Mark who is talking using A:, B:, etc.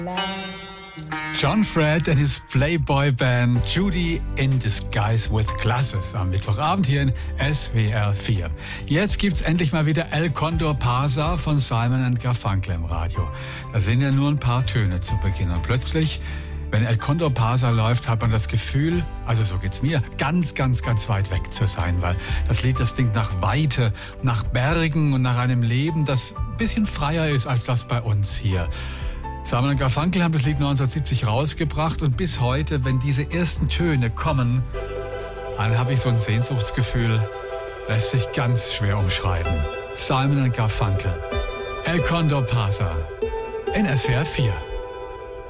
A: John Fred and his Playboy Band Judy in Disguise with Glasses am Mittwochabend hier in SWR 4. Jetzt gibt's endlich mal wieder El Condor Pasa von Simon & Garfunkel im Radio. Da sind ja nur ein paar Töne zu Beginn und plötzlich, wenn El Condor Pasa läuft, hat man das Gefühl, also so geht's mir, ganz weit weg zu sein, weil das Lied, das klingt nach Weite, nach Bergen und nach einem Leben, das ein bisschen freier ist als das bei uns hier. Simon & Garfunkel haben das Lied 1970 rausgebracht und bis heute, wenn diese ersten Töne kommen, dann habe ich so ein Sehnsuchtsgefühl, lässt sich ganz schwer umschreiben. Simon & Garfunkel, El Condor Pasa in SWR 4.